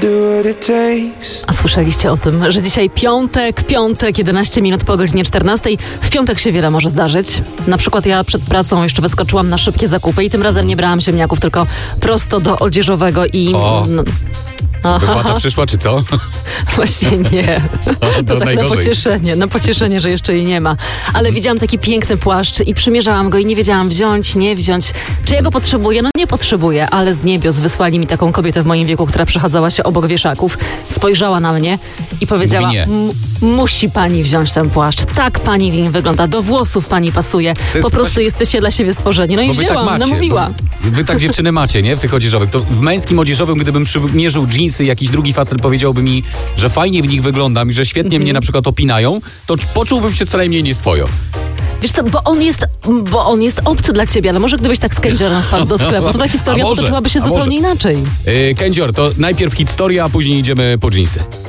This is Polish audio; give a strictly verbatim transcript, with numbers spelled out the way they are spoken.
A słyszeliście o tym, że dzisiaj piątek, piątek, jedenaście minut po godzinie czternastej. W piątek się wiele może zdarzyć. Na przykład ja przed pracą jeszcze wyskoczyłam na szybkie zakupy i tym razem nie brałam ziemniaków, tylko prosto do odzieżowego i... O. No, Wypłata przyszła, czy co? Właśnie nie. To, To tak najgorzej. na pocieszenie, na pocieszenie, że jeszcze jej nie ma. Ale widziałam taki piękny płaszcz i przymierzałam go i nie wiedziałam wziąć, nie wziąć. Czy ja go potrzebuję? No nie potrzebuję, ale z niebios wysłali mi taką kobietę w moim wieku, która przechadzała się obok wieszaków. Spojrzała na mnie i powiedziała, Mówi nie. "M- musi pani wziąć ten płaszcz. Tak pani w nim wygląda, do włosów pani pasuje. Po jest prostu właśnie- jesteście dla siebie stworzeni. No i Bo wy tak wzięłam, macie. namówiła. Bo Wy tak dziewczyny macie, nie? W tych odzieżowych. To w męskim odzieżowym, gdybym przymierzył dżinsy, jakiś drugi facet powiedziałby mi, że fajnie w nich wyglądam i że świetnie mnie na przykład opinają, to poczułbym się co najmniej nieswojo. Wiesz co, bo on jest, bo on jest obcy dla ciebie, ale może gdybyś tak z kędziorem wpadł do sklepu, to ta historia A może, potoczyłaby się a zupełnie może. inaczej. Yy, Kędzior, to najpierw historia, a później idziemy po dżinsy.